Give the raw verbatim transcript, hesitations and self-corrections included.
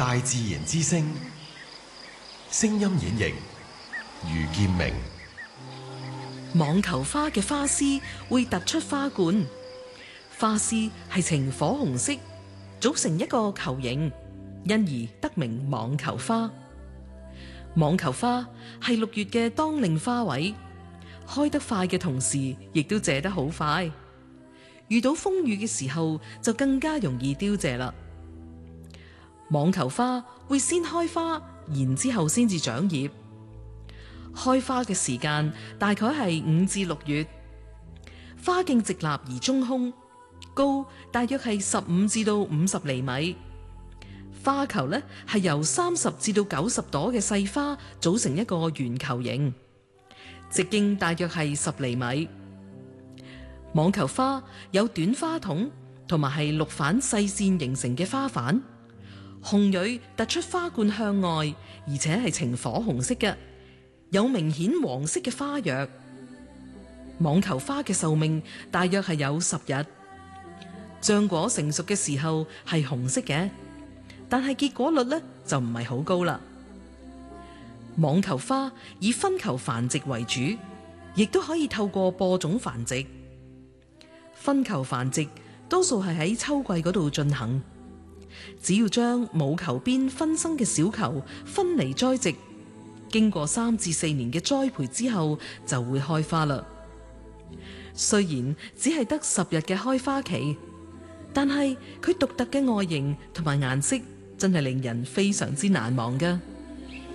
大自然之聲，聲音演繹余劍明。 網球花嘅花絲會突出花冠，花絲係呈火紅色，組成一個球形，因而得名網球花。網球花係六月嘅當令花卉，開得快嘅同時，亦都謝得好快。遇到風雨嘅時候，就更加容易凋謝啦。網球花會先開花，然之後先至長葉。開花嘅時間大概係五至六月，花徑直立而中空，高大約係十五至到五十厘米。花球呢係由三十至到九十朵嘅細花組成一個圓球形，直徑大約係十厘米。網球花有短花筒同埋係綠瓣細線形成嘅花瓣，雄蕊突出花冠向外，而且係呈火紅色嘅。有明顯黃色嘅花藥。網球花嘅壽命大約係有十日。漿果成熟嘅時候係紅色嘅，但係結果率呢就唔係好高啦。網球花以分球繁殖為主，亦都可以透過播種繁殖。分球繁殖多數係喺秋季嗰度進行，只要將母球邊分生嘅小球分離栽植，經過三至四年嘅栽培之後，就會開花啦。雖然只係得十日嘅開花期，但係佢獨特嘅外形同埋顏色真係令人非常之難忘㗎。